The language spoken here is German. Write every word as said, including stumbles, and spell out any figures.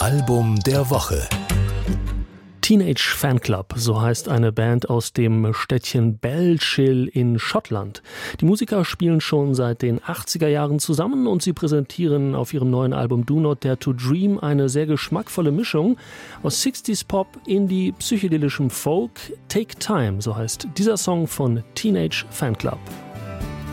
Album der Woche. Teenage Fanclub, so heißt eine Band aus dem Städtchen Bellshill in Schottland. Die Musiker spielen schon seit den achtziger Jahren zusammen und sie präsentieren auf ihrem neuen Album Do Not Dare to Dream eine sehr geschmackvolle Mischung aus sixties Pop, Indie, psychedelischem Folk. Take Time, so heißt dieser Song von Teenage Fanclub.